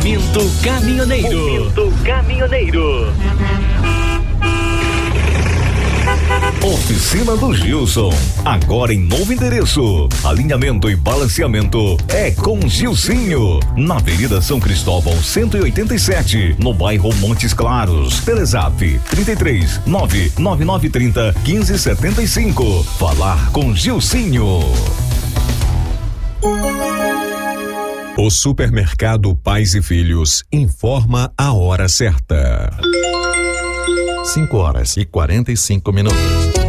Momento Caminhoneiro. Momento Caminhoneiro. Oficina do Gilson, agora em novo endereço. Alinhamento e balanceamento é com Gilcinho, na Avenida São Cristóvão 187, no bairro Montes Claros. Telezap 33 99930 1575. Falar com Gilcinho. O Supermercado Pais e Filhos informa a hora certa. 5 horas e 45 minutos.